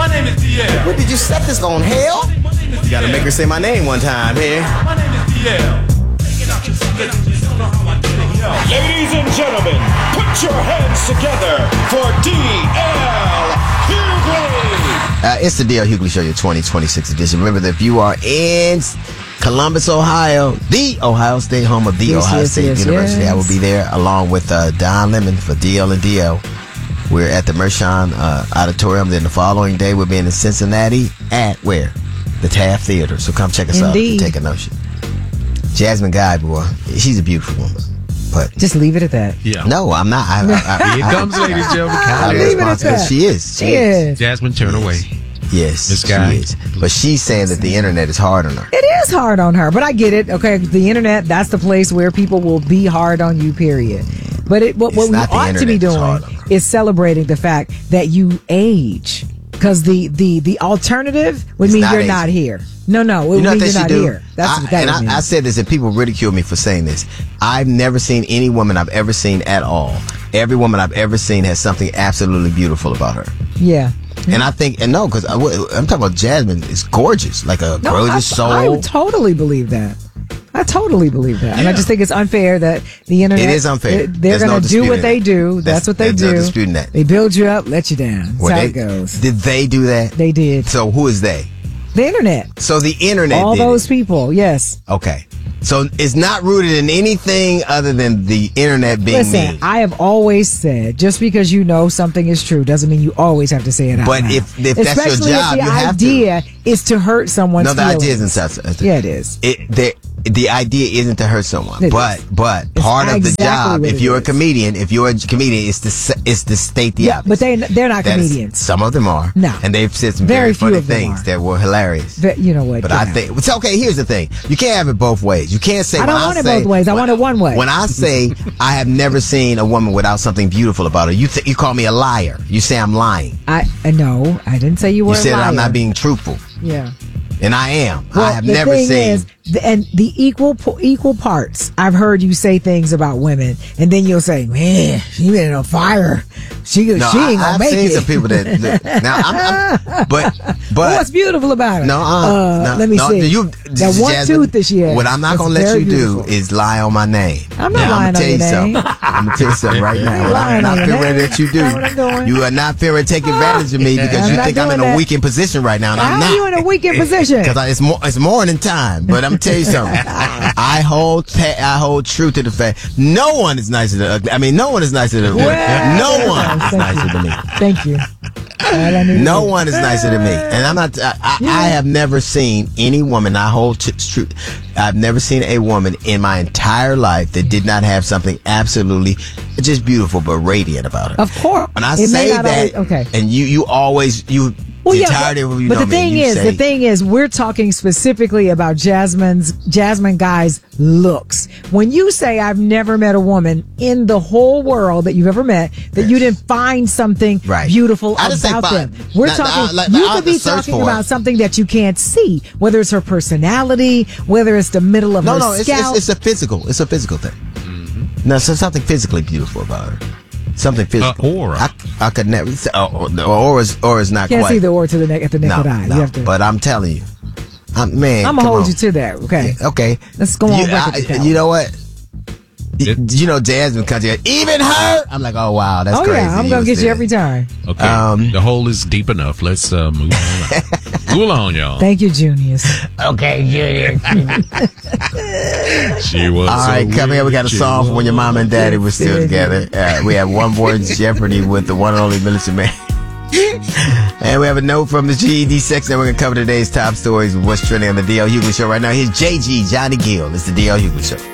My name is DL. What did you set this on, hell? You gotta make her say my name one time here. My name is DL. Ladies and gentlemen, put your hands together for D.L. Hughley. It's the D.L. Hughley Show, your 2026 edition. Remember that if you are in Columbus, Ohio, the Ohio State home of the Ohio State University, I will be there along with Don Lemon for DL and DL. We're at the Mershon Auditorium. Then the following day, we'll be in Cincinnati at where? The Taft Theater. So come check us out and take a notion. Jasmine Guy, boy, she's a beautiful woman. But just leave it at that. Yeah. No, I'm not. Here comes ladies and gentlemen. I leave it at that. She is. She is. Jasmine, turn away. Yes, Miss Guy. she is. But she's saying that the internet is hard on her. It is hard on her, but I get it. Okay, the internet, that's the place where people will be hard on you, period. But what we ought to be doing is celebrating the fact that you age. Because the alternative would mean you're not here. No, it would mean you're not here. That's what that would mean. I said this, and people ridicule me for saying this. I've never seen any woman I've ever seen at all. Every woman I've ever seen has something absolutely beautiful about her. Yeah. And I think, and no, because I'm talking about Jasmine is gorgeous, like a gorgeous soul. I totally believe that. I totally believe that. And I just think it's unfair that the internet. It is unfair. They're going to do what they do. That's what they do. There's no disputing that. They build you up, let you down. That's how it goes. Did they do that? They did. So who is they? The internet. So the internet all those people, yes. Okay. So it's not rooted in anything other than the internet being mean. I have always said, just because you know something is true doesn't mean you always have to say it out loud. But if that's your job, you have to. The idea is to hurt someone's feelings. No, the idea isn't such. Yeah, it is. The idea isn't to hurt someone, but part of the job, if you're a comedian, is to state the obvious. But they're not comedians. Some of them are. No, and they've said some very funny things that were hilarious. You know what? But I think it's okay. Here's the thing: you can't have it both ways. You can't say I don't want it both ways. I want it one way. When I say I have never seen a woman without something beautiful about her, you call me a liar. You say I'm lying. No, I didn't say you were. You said a liar. I'm not being truthful. Yeah. And I am. Well, I have never seen. And the equal parts. I've heard you say things about women, and then you'll say, "Man, she been on fire. She ain't gonna make it." I've seen some people that now. But what's beautiful about her? No, let me see. That one Jasmine, tooth that she has. What I'm not gonna let you do is lie on my name. I'm not lying on your name. I'm gonna tell you something right now. I'm not fearing that you do. You are not fearing to take advantage of me because you think I'm in a weakened position right now, and I'm not. How are you in a weakened position? Because it's morning time. But I'm gonna tell you something. I hold true to the fact no one is nicer than ugly. I mean, no one is nicer than ugly. No one is nicer than me. Thank you. No one is nicer than me, and I'm not. I have never seen any woman. I hold true. I've never seen a woman in my entire life that did not have something absolutely just beautiful but radiant about her. Of course. And I say that, and you always. But the thing is, we're talking specifically about Jasmine Guy's looks. When you say I've never met a woman in the whole world that you've ever met that you didn't find something beautiful about them. We're talking. You could be talking about something that you can't see, whether it's her personality, whether it's the middle of her scalp. It's a physical thing. Mm-hmm. No, so something physically beautiful about her. Something physical. Aura. I could never. The aura is not Can't quite. see the aura to the neck at the naked eye. No, you have to. But I'm telling you, I'm gonna hold you to that. Okay. Okay. Let's go on record. You know what? You know, Jasmine comes here. Even her. I'm like, oh wow, that's crazy. Yeah, I'm gonna get you every time. Okay. The hole is deep enough. Let's move on. Move on, y'all. Thank you, Junius. Okay, Junius. She was. All right, coming up, we got a song from when your mom and daddy were still together. We have One Board Jeopardy with the one and only Millicent Man. And we have a note from the GED section. We're going to cover today's top stories of what's trending on the D.L. Hughley Show right now. Here's JG, Johnny Gill. It's the D.L. Hughley Show.